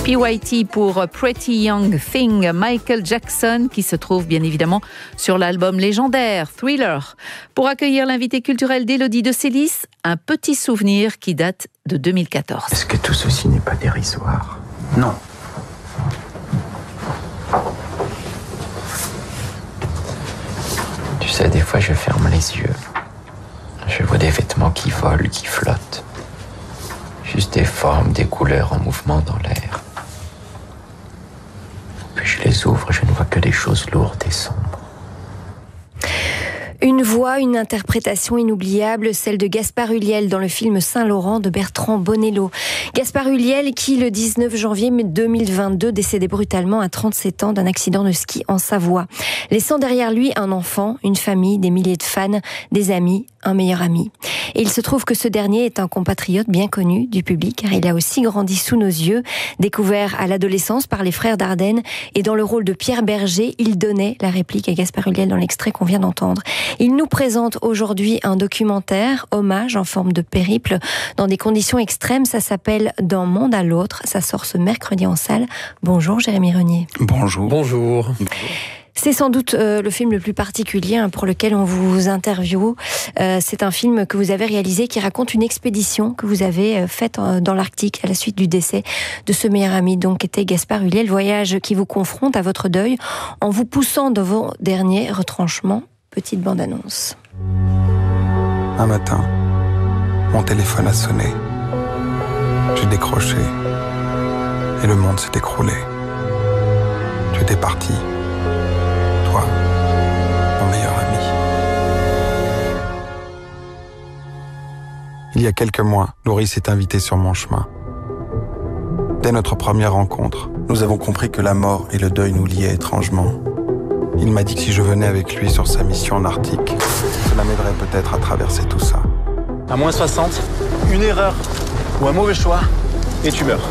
PYT pour Pretty Young Thing, Michael Jackson, qui se trouve bien évidemment sur l'album légendaire Thriller. Pour accueillir l'invité culturel d'Élodie de Sélis, un petit souvenir qui date de 2014. Est-ce que tout ceci n'est pas dérisoire ? Non. Tu sais, des fois je ferme les yeux. Je vois des vêtements qui volent, qui flottent. Juste des formes, des couleurs en mouvement dans l'air. Puis je les ouvre, je ne vois que des choses lourdes et sombres. Une voix, une interprétation inoubliable, celle de Gaspard Ulliel dans le film Saint-Laurent de Bertrand Bonello. Gaspard Ulliel qui, le 19 janvier 2022, décédait brutalement à 37 ans d'un accident de ski en Savoie, laissant derrière lui un enfant, une famille, des milliers de fans, des amis, un meilleur ami. Et il se trouve que ce dernier est un compatriote bien connu du public, car il a aussi grandi sous nos yeux, découvert à l'adolescence par les frères Dardenne, et dans le rôle de Pierre Berger, il donnait la réplique à Gaspard Ulliel dans l'extrait qu'on vient d'entendre. Il nous présente aujourd'hui un documentaire, hommage en forme de périple, dans des conditions extrêmes. Ça s'appelle D'un monde à l'autre. Ça sort ce mercredi en salle. Bonjour Jérémy Renier. Bonjour. Bonjour. C'est sans doute le film le plus particulier pour lequel on vous interviewe. C'est un film que vous avez réalisé qui raconte une expédition que vous avez faite dans l'Arctique à la suite du décès de ce meilleur ami, donc qu'était Gaspard Ulliel. Voyage qui vous confronte à votre deuil en vous poussant dans vos derniers retranchements. Petite bande-annonce. Un matin, mon téléphone a sonné. J'ai décroché et le monde s'est écroulé. Tu étais parti. Toi, mon meilleur ami. Il y a quelques mois, Laurie s'est invitée sur mon chemin. Dès notre première rencontre, nous avons compris que la mort et le deuil nous liaient étrangement. Il m'a dit que si je venais avec lui sur sa mission en Arctique, cela m'aiderait peut-être à traverser tout ça. À moins 60, une erreur ou un mauvais choix, et tu meurs.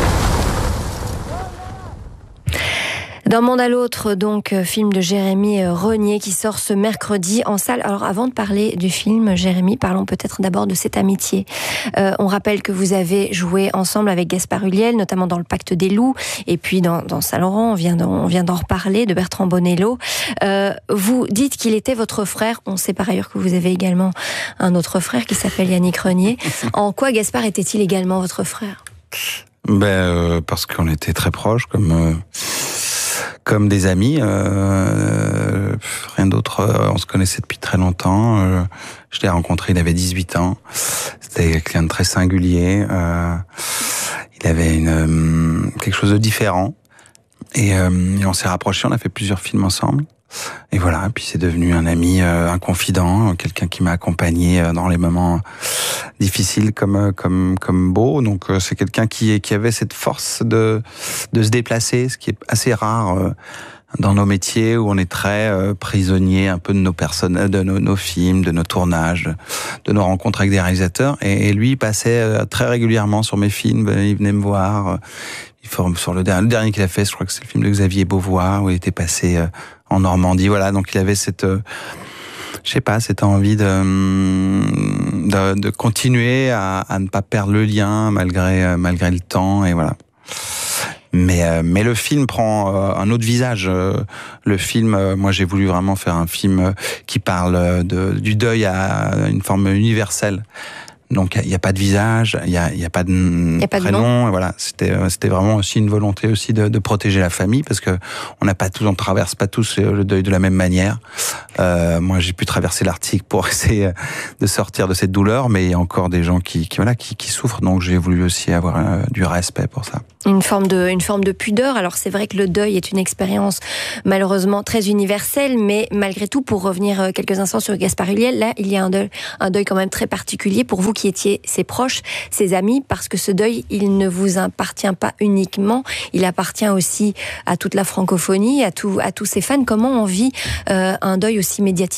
D'un monde à l'autre, donc, film de Jérémy Renier qui sort ce mercredi en salle. Alors, avant de parler du film, Jérémy, parlons peut-être d'abord de cette amitié. On rappelle que vous avez joué ensemble avec Gaspard Ulliel, notamment dans Le Pacte des loups, et puis dans Saint-Laurent, on vient d'en reparler, de Bertrand Bonello. Vous dites qu'il était votre frère. On sait par ailleurs que vous avez également un autre frère qui s'appelle Yannick Renier. En quoi Gaspard était-il également votre frère ? Parce qu'on était très proches, comme des amis, rien d'autre. On se connaissait depuis très longtemps. Je l'ai rencontré, il avait 18 ans. C'était quelqu'un de très singulier. Il avait quelque chose de différent. Et on s'est rapprochés, on a fait plusieurs films ensemble. Et voilà, et puis c'est devenu un ami, un confident, quelqu'un qui m'a accompagné dans les moments difficiles comme beaux. Donc c'est quelqu'un qui avait cette force de se déplacer, ce qui est assez rare dans nos métiers où on est très prisonnier un peu de nos personnes, de nos films, de nos tournages, de nos rencontres avec des réalisateurs. Et lui, il passait très régulièrement sur mes films, il venait me voir. Sur le dernier qu'il a fait, je crois que c'est le film de Xavier Beauvois, où il était passé en Normandie. Voilà, donc il avait cette envie de continuer à ne pas perdre le lien malgré le temps, et voilà. Mais le film prend un autre visage. Le film, moi j'ai voulu vraiment faire un film qui parle du deuil à une forme universelle. Donc il y a pas de visage, il y a pas de prénom, et voilà, c'était vraiment aussi une volonté aussi de protéger la famille, parce que on traverse pas tous le deuil de la même manière. Moi j'ai pu traverser l'Arctique pour essayer de sortir de cette douleur, mais il y a encore des gens qui souffrent, donc j'ai voulu aussi avoir du respect pour ça. Une forme de pudeur. Alors c'est vrai que le deuil est une expérience malheureusement très universelle, mais malgré tout, pour revenir quelques instants sur Gaspard Ulliel, là il y a un deuil quand même très particulier pour vous qui étiez ses proches, ses amis, parce que ce deuil, il ne vous appartient pas uniquement, il appartient aussi à toute la francophonie, à tous ses fans. Comment on vit un deuil aussi médiatisé ?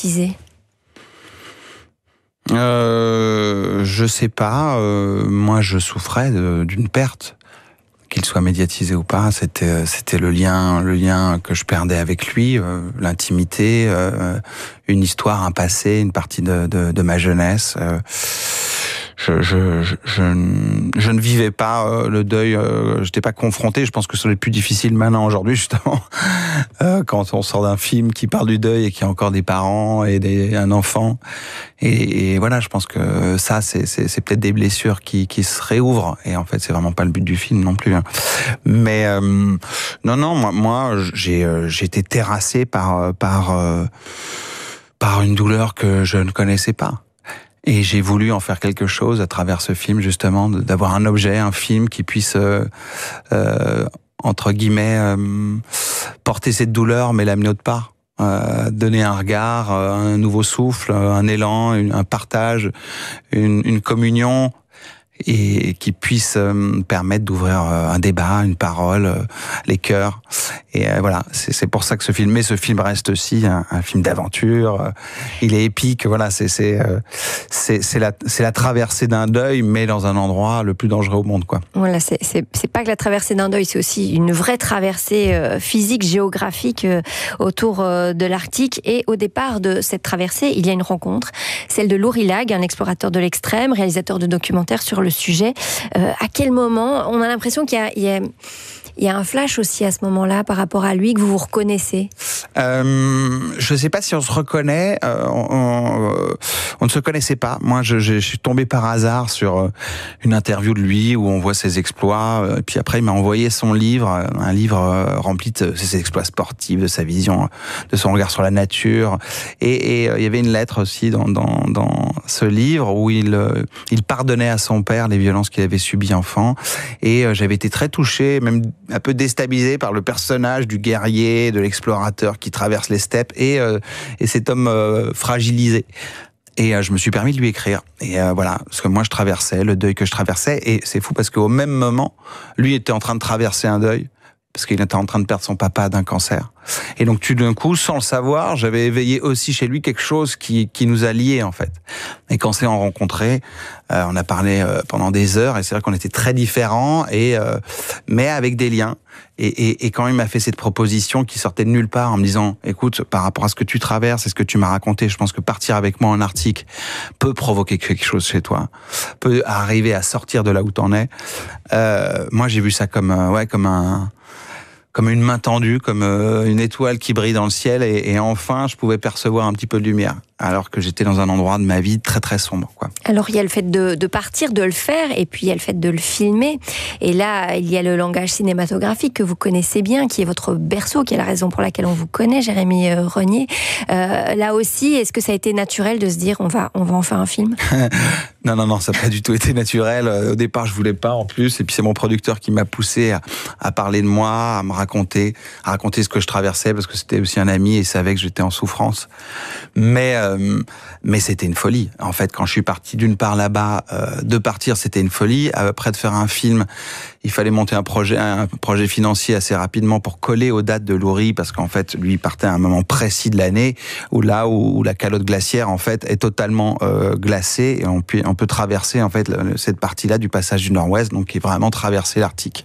Je sais pas. Moi, je souffrais d'une perte, qu'il soit médiatisé ou pas. C'était le lien que je perdais avec lui, l'intimité, une histoire, un passé, une partie de ma jeunesse. je ne vivais pas le deuil, j'étais pas confronté. Je pense que ça va être plus difficile maintenant aujourd'hui, justement, quand on sort d'un film qui parle du deuil et qu'il y a encore des parents et un enfant. Et voilà, je pense que ça, c'est peut-être des blessures qui se réouvrent. Et en fait, c'est vraiment pas le but du film non plus. Hein. Mais non, moi, j'ai été terrassé par une douleur que je ne connaissais pas. Et j'ai voulu en faire quelque chose à travers ce film, justement, d'avoir un objet, un film qui puisse, entre guillemets, porter cette douleur, mais l'amener autre part. Donner un regard, un nouveau souffle, un élan, un partage, une communion, et qui puisse permettre d'ouvrir un débat, une parole, les cœurs. Et voilà, c'est pour ça que ce film reste aussi un film d'aventure. Il est épique. Voilà, c'est la traversée d'un deuil, mais dans un endroit le plus dangereux au monde, quoi. Voilà, c'est pas que la traversée d'un deuil, c'est aussi une vraie traversée physique, géographique autour de l'Arctique. Et au départ de cette traversée, il y a une rencontre, celle de Louris Lag, un explorateur de l'extrême, réalisateur de documentaires sur le sujet. À quel moment, on a l'impression qu'il y a un flash aussi à ce moment-là par rapport à lui, que vous vous reconnaissez? Je ne sais pas si on se reconnaît. On ne se connaissait pas. Moi, je suis tombé par hasard sur une interview de lui où on voit ses exploits. Et puis après, il m'a envoyé son livre, un livre rempli de ses exploits sportifs, de sa vision, de son regard sur la nature. Et il y avait une lettre aussi dans ce livre où il pardonnait à son père les violences qu'il avait subies enfant. Et j'avais été très touché, même un peu déstabilisé par le personnage du guerrier, de l'explorateur qui traverse les steppes et cet homme fragilisé. Et je me suis permis de lui écrire. Et voilà, parce que moi je traversais le deuil que je traversais. Et c'est fou parce qu'au même moment, lui était en train de traverser un deuil, parce qu'il était en train de perdre son papa d'un cancer. Et donc tout d'un coup, sans le savoir, j'avais éveillé aussi chez lui quelque chose qui nous a liés, en fait. Et quand on s'est rencontrés, on a parlé pendant des heures, et c'est vrai qu'on était très différents, mais avec des liens. Et quand il m'a fait cette proposition qui sortait de nulle part en me disant, écoute, par rapport à ce que tu traverses et ce que tu m'as raconté, je pense que partir avec moi en Arctique peut provoquer quelque chose chez toi, peut arriver à sortir de là où t'en es. Moi, j'ai vu ça comme une main tendue, comme une étoile qui brille dans le ciel, et enfin, je pouvais percevoir un petit peu de lumière, alors que j'étais dans un endroit de ma vie très très sombre, quoi. Alors il y a le fait de partir, de le faire, et puis il y a le fait de le filmer. Et là, il y a le langage cinématographique que vous connaissez bien, qui est votre berceau, qui est la raison pour laquelle on vous connaît, Jérémy Renier. Là aussi, est-ce que ça a été naturel de se dire on va en faire un film? Non, ça n'a pas du tout été naturel. Au départ, je voulais pas en plus, et puis c'est mon producteur qui m'a poussé à parler de moi, à me raconter ce que je traversais, parce que c'était aussi un ami et il savait que j'étais en souffrance. Mais c'était une folie. En fait, quand je suis parti d'une part là-bas, de partir, c'était une folie. Après de faire un film, il fallait monter un projet financier assez rapidement pour coller aux dates de Louris, parce qu'en fait, lui, il partait à un moment précis de l'année où la calotte glaciaire, en fait, est totalement glacée, et on peut traverser, en fait, cette partie-là du passage du Nord-Ouest, donc qui est vraiment traverser l'Arctique.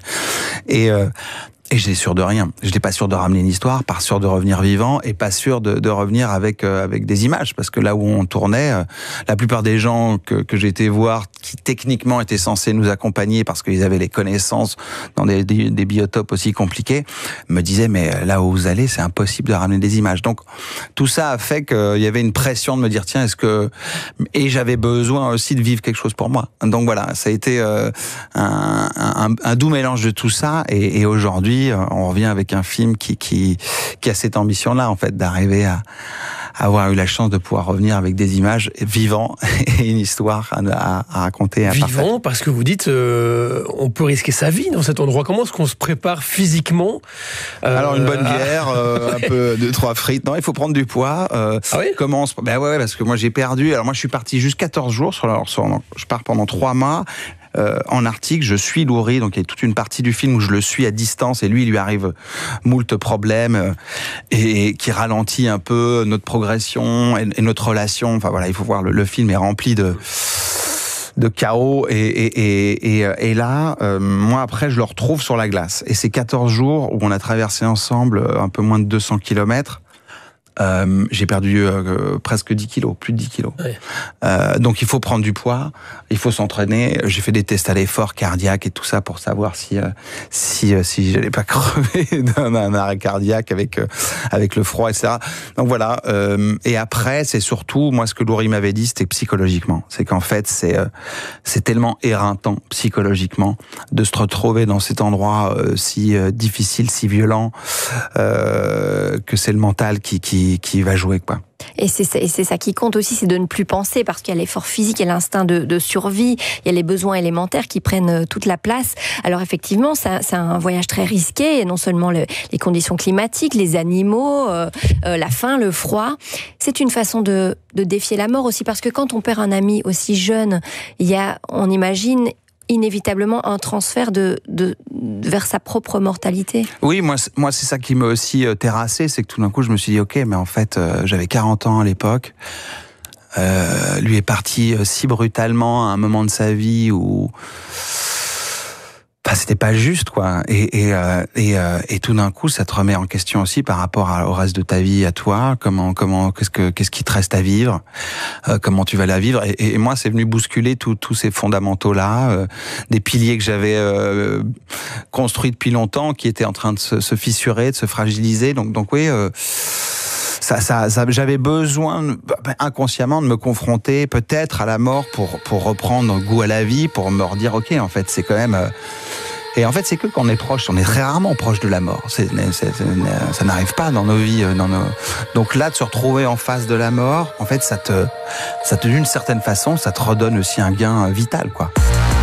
Et j'étais sûr de rien. J'étais pas sûr de ramener une histoire, pas sûr de revenir vivant, et pas sûr de revenir avec des images, parce que là où on tournait, la plupart des gens que j'ai été voir, qui techniquement étaient censés nous accompagner parce qu'ils avaient les connaissances dans des biotopes aussi compliqués, me disaient mais là où vous allez, c'est impossible de ramener des images. Donc tout ça a fait qu'il y avait une pression de me dire tiens, et j'avais besoin aussi de vivre quelque chose pour moi. Donc voilà, ça a été un doux mélange de tout ça, et aujourd'hui on revient avec un film qui a cette ambition-là, en fait, d'arriver à avoir eu la chance de pouvoir revenir avec des images vivants et une histoire à raconter. Vivant, parce que vous dites, on peut risquer sa vie dans cet endroit. Comment est-ce qu'on se prépare physiquement? Alors une bonne bière, un peu 2-3 frites. Non, il faut prendre du poids. Ah oui? Comment ouais, parce que moi j'ai perdu. Alors moi je suis parti juste 14 jours. Je pars pendant 3 mois. En Arctique, je suis Louris, donc il y a toute une partie du film où je le suis à distance, et lui, il lui arrive moult problèmes, et qui ralentit un peu notre progression et notre relation. Enfin voilà, il faut voir, le film est rempli de chaos, et là, moi après, je le retrouve sur la glace. Et c'est 14 jours où on a traversé ensemble un peu moins de 200 kilomètres, j'ai perdu presque 10 kilos, plus de 10 kilos. Ouais. Donc il faut prendre du poids, il faut s'entraîner. J'ai fait des tests à l'effort cardiaque et tout ça pour savoir si j'allais pas crever d'un arrêt cardiaque avec le froid, etc. Donc voilà. Et après, c'est surtout, moi, ce que Laurie m'avait dit, c'était psychologiquement. C'est qu'en fait, c'est tellement éreintant psychologiquement de se retrouver dans cet endroit si difficile, si violent, que c'est le mental qui va jouer, quoi. Et c'est ça qui compte aussi, c'est de ne plus penser, parce qu'il y a l'effort physique, il y a l'instinct de survie, il y a les besoins élémentaires qui prennent toute la place. Alors effectivement, c'est un voyage très risqué, et non seulement les conditions climatiques, les animaux, la faim, le froid. C'est une façon de défier la mort aussi, parce que quand on perd un ami aussi jeune, on imagine inévitablement un transfert vers sa propre mortalité. Oui, moi c'est ça qui m'a aussi terrassé, c'est que tout d'un coup je me suis dit ok, mais en fait j'avais 40 ans à l'époque, lui est parti si brutalement à un moment de sa vie où c'était pas juste, quoi. Et tout d'un coup, ça te remet en question aussi par rapport au reste de ta vie, à toi. Qu'est-ce qui te reste à vivre? Comment tu vas la vivre? Et moi, c'est venu bousculer tous ces fondamentaux-là, des piliers que j'avais construits depuis longtemps, qui étaient en train de se fissurer, de se fragiliser. Donc oui. J'avais besoin inconsciemment de me confronter peut-être à la mort pour reprendre goût à la vie, pour me redire ok, en fait c'est quand même et en fait c'est que quand on est proche, on est très rarement proche de la mort, ça n'arrive pas dans nos vies, donc là de se retrouver en face de la mort, en fait ça te d'une certaine façon ça te redonne aussi un gain vital, quoi.